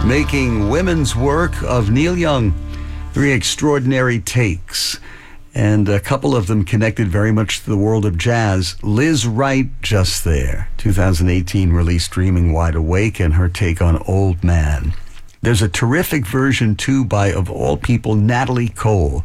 making women's work of Neil Young. 3 extraordinary takes, and a couple of them connected very much to the world of jazz. Liz Wright, Just There, 2018 release, Dreaming Wide Awake, and her take on Old Man. There's a terrific version, too, by, of all people, Natalie Cole.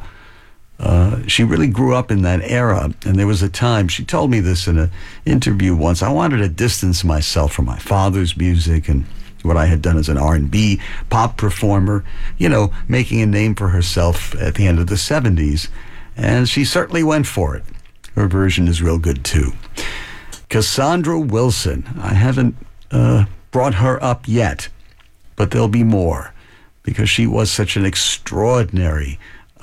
She really grew up in that era, and there was a time, she told me this in an interview once, I wanted to distance myself from my father's music and what I had done as an R&B pop performer, you know, making a name for herself at the end of the 70s. And she certainly went for it. Her version is real good, too. Cassandra Wilson. I haven't brought her up yet, but there'll be more, because she was such an extraordinary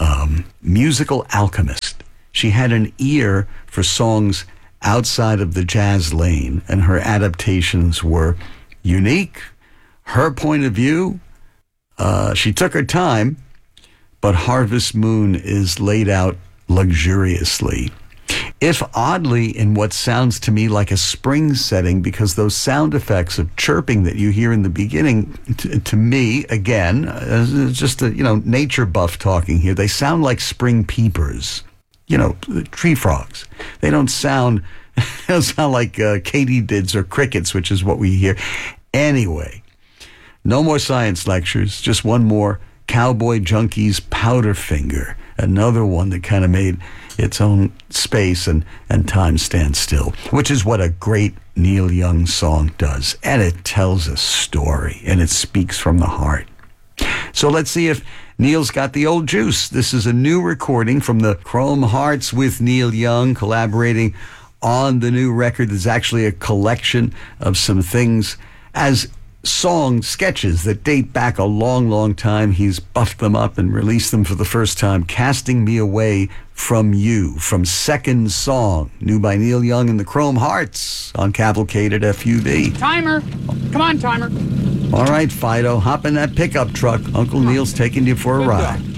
musical alchemist. She had an ear for songs outside of the jazz lane, and her adaptations were unique. Her point of view, she took her time, but Harvest Moon is laid out luxuriously. If oddly in what sounds to me like a spring setting, because those sound effects of chirping that you hear in the beginning, to me, again, just a nature buff talking here, they sound like spring peepers, tree frogs. They don't sound like katydids or crickets, which is what we hear. Anyway, no more science lectures, just one more. Cowboy Junkies, Powderfinger, another one that kind of made its own space and time stand still, which is what a great Neil Young song does. And it tells a story, and it speaks from the heart. So let's see if Neil's got the old juice. This is a new recording from the Chrome Hearts with Neil Young, collaborating on the new record. There's actually a collection of some things as song sketches that date back a long, long time. He's buffed them up and released them for the first time. Casting Me Away from You, from Second Song, new by Neil Young and the Chrome Hearts on Cavalcade at FUV. Timer! Come on, timer. All right, Fido, hop in that pickup truck. Uncle Neil's taking you for a ride.